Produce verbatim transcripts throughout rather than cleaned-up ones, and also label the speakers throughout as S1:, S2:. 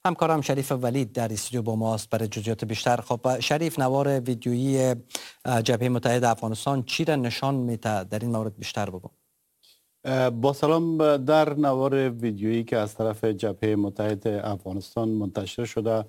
S1: همکارم شریف ولید در استودیو با ماست برای جزئیات بیشتر. خب شریف، نوار ویدیویی جبهه متحد افغانستان چی را نشان میده؟ در این مورد بیشتر بگو.
S2: با سلام، در نوار ویدیویی که از طرف جبهه متحد افغانستان منتشر شده،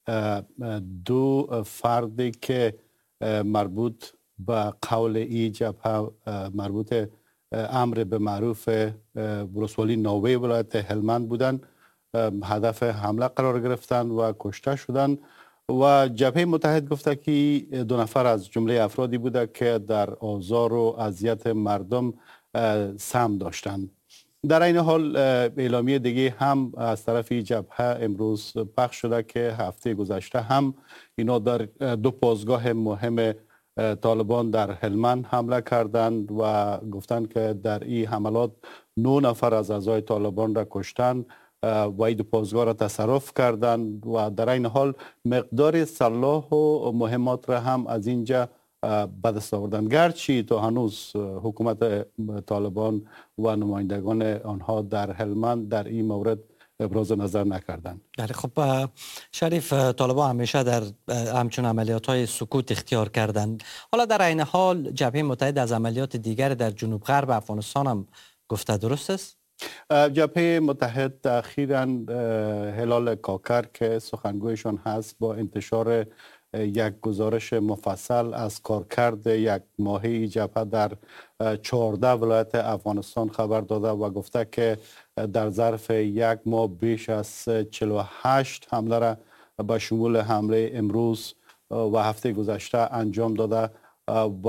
S2: دو فردی که مربوط به قول ای جبهه مربوط امر به معروف ولسوالی ناوه ولایت هلمند بودند، هدف حمله قرار گرفتند و کشته شدند. و جبهه متحد گفته که دو نفر از جمله افرادی بوده که در آزار و اذیت مردم سهم داشتند. در این حال اعلامیه دیگه هم از طرف جبهه امروز پخش شده که هفته گذشته هم اینا در دو پاسگاه مهم طالبان در هلمند حمله کردند و گفتند که در این حملات نه نفر از اعضای طالبان را کشتند و این دو پاسگاه را تصرف کردند و در این حال مقدار سلاح و مهمات را هم از اینجا به دست آوردند، گرچه تا هنوز حکومت طالبان و نمایندگان آنها در هلمند در این مورد ابراز نظر نکردند.
S1: بله، خب شریف، طالبان همیشه در همچون عملیات های سکوت اختیار کردند. حالا در این حال جبهه متحد از عملیات دیگر در جنوب غرب افغانستان هم گفته، درست است؟
S2: جبهه متحد اخیراً هلال کاکر که سخنگویشان هست با انتشار یک گزارش مفصل از کارکرد یک ماهه جبهه در چهارده ولایت افغانستان خبر داده و گفته که در ظرف یک ماه بیش از چهل و هشت حمله را به شمول حمله امروز و هفته گذشته انجام داده و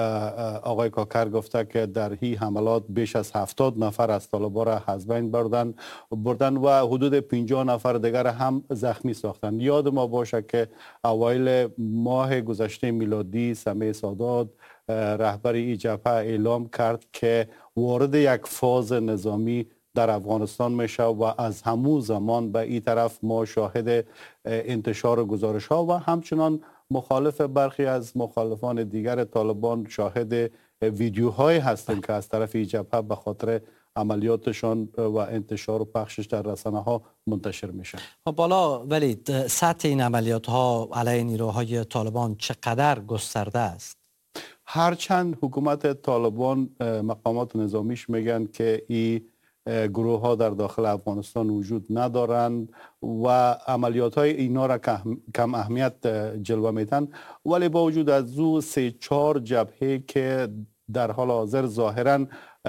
S2: آقای کاکر گفته که در این حملات بیش از هفتاد نفر از طالبان را از بین بردن بردن و حدود پنجاه نفر دیگر هم زخمی ساختند. یاد ما باشه که اوایل ماه گذشته میلادی سمیع سادات رهبر این جبهه اعلام کرد که وارد یک فاز نظامی در افغانستان میشه و از همون زمان به این طرف ما شاهد انتشار گزارش ها و همچنان مخالف برخی از مخالفان دیگر طالبان شاهد ویدیوهایی هستیم که از طرف این جبهه به خاطر عملیاتشان و انتشار و پخشش در رسانه ها منتشر میشه.
S1: بالا ولی سطح این عملیات ها علیه نیروهای طالبان چقدر گسترده است؟
S2: هرچند حکومت طالبان مقامات نظامیش میگن که این گروه ها در داخل افغانستان وجود ندارند و عملیات های اینا را کم اهمیت جلوه میدن، ولی با وجود از او سه چهار جبهه که در حال حاضر ظاهرا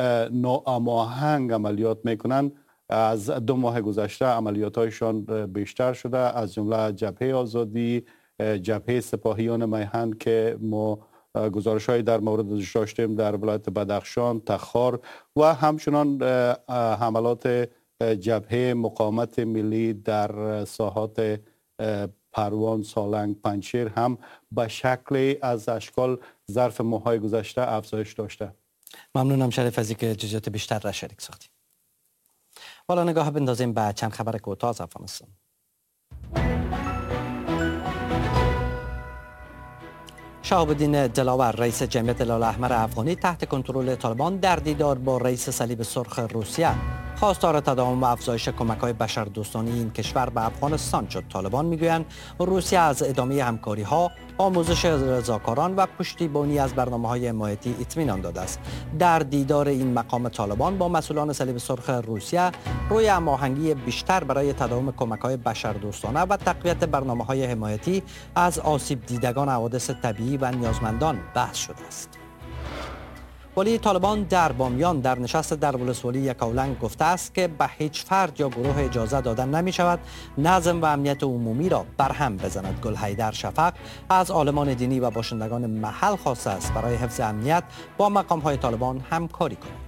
S2: ناهماهنگ عملیات میکنن، از دو ماه گذشته عملیات هایشان بیشتر شده، از جمله جبهه آزادی، جبهه سپاهیان میهن که ما گزارش های در مورد داشتیم در ولایت بدخشان، تخار و همچنان حملات جبهه مقاومت ملی در ساحات پروان، سالنگ، پنجشیر هم به شکل از اشکال ظرف ماه‌های گذشته افزایش داشته.
S1: ممنونم شریف از اینکه جزئیات بیشتر را شریک ساختیم. حالا نگاه بندازیم به چند خبر کوتاه از افغانستان. شهاب الدین دلاور، رئیس جمعیت هلال احمر افغانی تحت کنترل طالبان، در دیدار با رئیس صلیب سرخ روسیه خواستار تداوم و افزایش کمک‌های بشردوستانه این کشور به افغانستان شد. طالبان میگویند روسیه از ادامه همکاری‌ها، آموزش رضاکاران و پشتیبانی از برنامه‌های حمایتی اطمینان داده است. در دیدار این مقام طالبان با مسئولان صلیب سرخ روسیه روی هماهنگی بیشتر برای تداوم کمک‌های بشردوستانه و تقویت برنامه‌های حمایتی از آسیب دیدگان حوادث طبیعی و نیازمندان بحث شده است. ولی طالبان در بامیان در نشست در ولسوالی یکاولنگ گفته است که به هیچ فرد یا گروه اجازه داده نمی شود نظم و امنیت عمومی را برهم بزند. گل حیدر شفق از عالمان دینی و باشندگان محل خواسته است برای حفظ امنیت با مقام‌های طالبان همکاری کنند.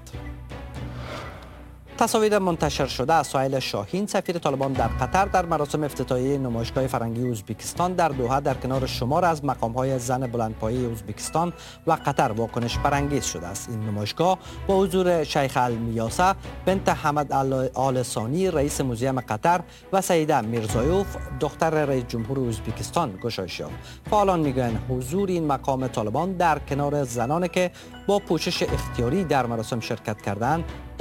S1: تصاویر منتشر شده از سهیل شاهین، سفیر طالبان در قطر، در مراسم افتتاحیه نمایشگاه فرهنگی ازبکستان در دوحه در کنار شمار از مقام‌های زن بلندپایه ازبکستان و قطر واکنش برانگیز شده است. این نمایشگاه با حضور شیخ المیاسه بنت حمد آل ثانی، رئیس موزیم قطر و سیده میرزایوف، دختر رئیس جمهور ازبکستان گشایش یافت. فعالان میگویند حضور این مقام طالبان در کنار زنانی که با پوشش اختیاری در مراسم شرکت کردند